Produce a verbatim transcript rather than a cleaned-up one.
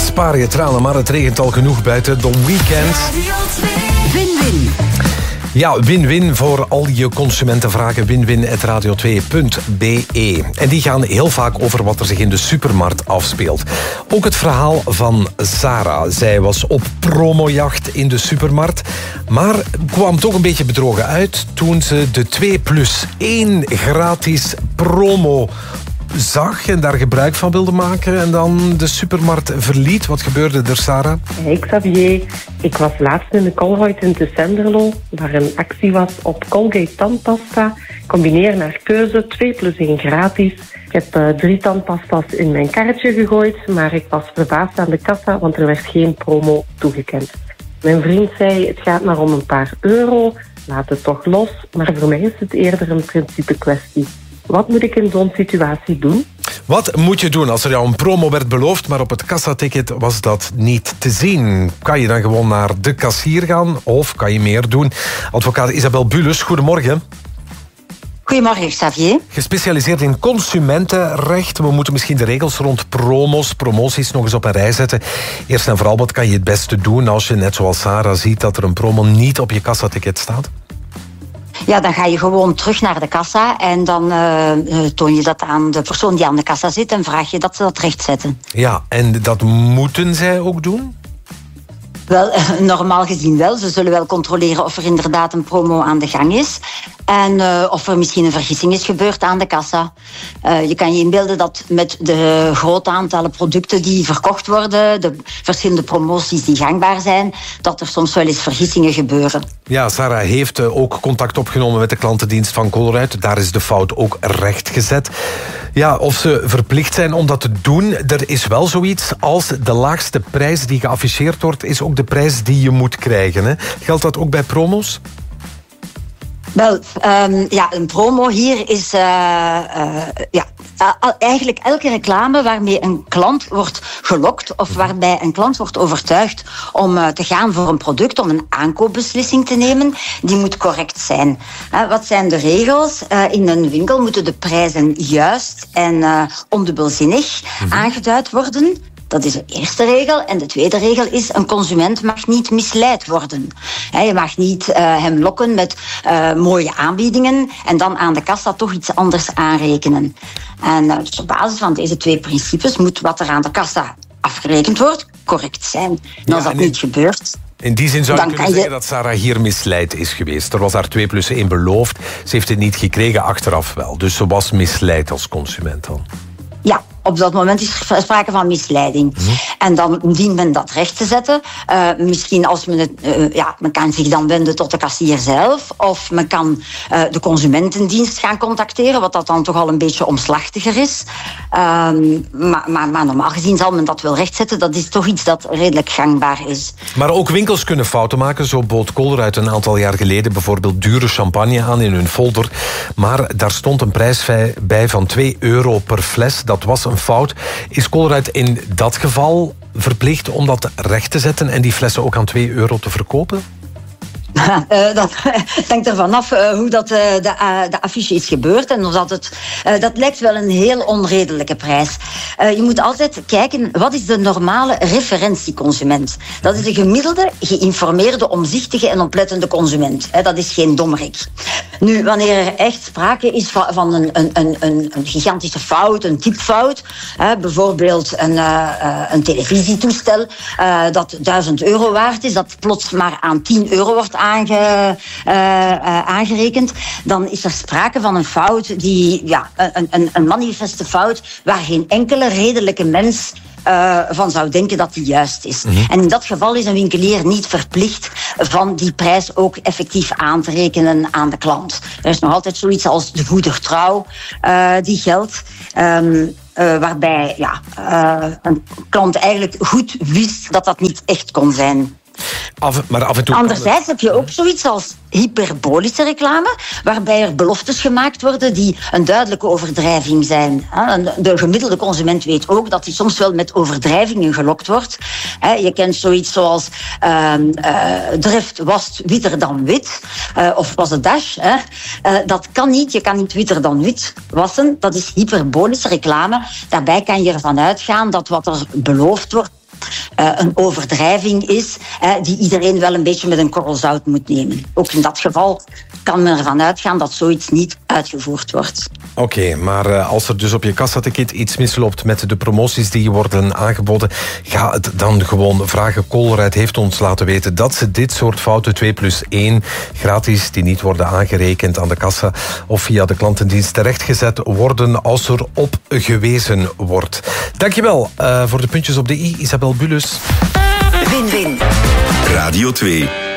Spaar je tranen, maar het regent al genoeg buiten. The Weeknd. Win-win. Ja, win-win voor al je consumentenvragen. win-win at radio twee punt b e. En die gaan heel vaak over wat er zich in de supermarkt afspeelt. Ook het verhaal van Sarah. Zij was op promojacht in de supermarkt, maar kwam toch een beetje bedrogen uit toen ze de twee plus één gratis promo zag en daar gebruik van wilde maken en dan de supermarkt verliet. Wat gebeurde er, Sarah? Hey Xavier, ik was laatst in de Colruyt in Tessenderlo, waar een actie was op Colgate tandpasta. Combineer naar keuze, twee plus één gratis. Ik heb uh, drie tandpasta's in mijn karretje gegooid, maar ik was verbaasd aan de kassa, want er werd geen promo toegekend. Mijn vriend zei, het gaat maar om een paar euro, laat het toch los. Maar voor mij is het eerder een principe kwestie. Wat moet ik in zo'n situatie doen? Wat moet je doen als er jou een promo werd beloofd, maar op het kassaticket was dat niet te zien? Kan je dan gewoon naar de kassier gaan of kan je meer doen? Advocaat Isabel Bulus, goedemorgen. Goedemorgen, Xavier. Gespecialiseerd in consumentenrecht. We moeten misschien de regels rond promos, promoties nog eens op een rij zetten. Eerst en vooral, wat kan je het beste doen als je, net zoals Sarah, ziet dat er een promo niet op je kassaticket staat? Ja, dan ga je gewoon terug naar de kassa en dan uh, toon je dat aan de persoon die aan de kassa zit en vraag je dat ze dat rechtzetten. Ja, en dat moeten zij ook doen? Wel, normaal gezien wel. Ze zullen wel controleren of er inderdaad een promo aan de gang is. En uh, of er misschien een vergissing is gebeurd aan de kassa. Uh, je kan je inbeelden dat met de grote aantallen producten die verkocht worden, de verschillende promoties die gangbaar zijn, dat er soms wel eens vergissingen gebeuren. Ja, Sarah heeft uh, ook contact opgenomen met de klantendienst van Colruyt. Daar is de fout ook rechtgezet. Ja, of ze verplicht zijn om dat te doen. Er is wel zoiets als de laagste prijs die geafficheerd wordt, is ook de prijs die je moet krijgen. Hè? Geldt dat ook bij promos? Wel, um, ja, een promo hier is uh, uh, ja, uh, eigenlijk elke reclame waarmee een klant wordt gelokt of waarbij een klant wordt overtuigd om uh, te gaan voor een product, om een aankoopbeslissing te nemen, die moet correct zijn. Uh, wat zijn de regels? Uh, in een winkel moeten de prijzen juist en uh, ondubbelzinnig mm-hmm. aangeduid worden. Dat is de eerste regel. En de tweede regel is, een consument mag niet misleid worden. Je mag niet uh, hem lokken met uh, mooie aanbiedingen en dan aan de kassa toch iets anders aanrekenen. En uh, dus op basis van deze twee principes moet wat er aan de kassa afgerekend wordt correct zijn. En ja, als dat en niet in, gebeurt... In die zin zou je kunnen je... zeggen dat Sarah hier misleid is geweest. Er was haar twee plus één beloofd. Ze heeft het niet gekregen, achteraf wel. Dus ze was misleid als consument dan. Ja, op dat moment is er sprake van misleiding. Mm-hmm. En dan dient men dat recht te zetten. Uh, misschien als men het... Uh, ja, men kan zich dan wenden tot de kassier zelf. Of men kan uh, de consumentendienst gaan contacteren, wat dat dan toch al een beetje omslachtiger is. Um, maar, maar, maar normaal gezien zal men dat wel rechtzetten. Dat is toch iets dat redelijk gangbaar is. Maar ook winkels kunnen fouten maken. Zo bood Colruyt een aantal jaar geleden bijvoorbeeld dure champagne aan in hun folder. Maar daar stond een prijs bij van twee euro per fles. Dat was een fout. Is Colruyt in dat geval verplicht om dat recht te zetten en die flessen ook aan twee euro te verkopen? Uh, dat hangt ervan af uh, hoe dat, uh, de, uh, de affiche is gebeurd. En of dat, het, uh, dat lijkt wel een heel onredelijke prijs. Uh, je moet altijd kijken, wat is de normale referentieconsument? Dat is de gemiddelde, geïnformeerde, omzichtige en oplettende consument. Uh, dat is geen dommerik. Nu, wanneer er echt sprake is van, van een, een, een, een gigantische fout, een typfout, uh, bijvoorbeeld een, uh, uh, een televisietoestel uh, dat duizend euro waard is, dat plots maar aan tien euro wordt Aange, uh, uh, aangerekend, dan is er sprake van een fout die, ja, een, een, een manifeste fout waar geen enkele redelijke mens uh, van zou denken dat die juist is. Mm-hmm. En in dat geval is een winkelier niet verplicht van die prijs ook effectief aan te rekenen aan de klant. Er is nog altijd zoiets als de goede trouw uh, die geldt. Um, uh, waarbij ja, uh, een klant eigenlijk goed wist dat dat niet echt kon zijn. Af, maar af en toe Anderzijds heb je ook zoiets als hyperbolische reclame, waarbij er beloftes gemaakt worden die een duidelijke overdrijving zijn. De gemiddelde consument weet ook dat hij soms wel met overdrijvingen gelokt wordt. Je kent zoiets zoals uh, uh, drift was witter dan wit, uh, of was het dash. Uh, dat kan niet, je kan niet witter dan wit wassen. Dat is hyperbolische reclame. Daarbij kan je ervan uitgaan dat wat er beloofd wordt uh, een overdrijving is, uh, die iedereen wel een beetje met een korrel zout moet nemen. Ook in dat geval kan men ervan uitgaan dat zoiets niet uitgevoerd wordt. Oké, okay, maar uh, als er dus op je kassaticket iets misloopt met de promoties die worden aangeboden, ga het dan gewoon vragen. Colruyt heeft ons laten weten dat ze dit soort fouten twee plus één gratis, die niet worden aangerekend aan de kassa of via de klantendienst terechtgezet worden als er op gewezen wordt. Dankjewel uh, voor de puntjes op de i, Isabel Bulus. Win-win. Radio twee.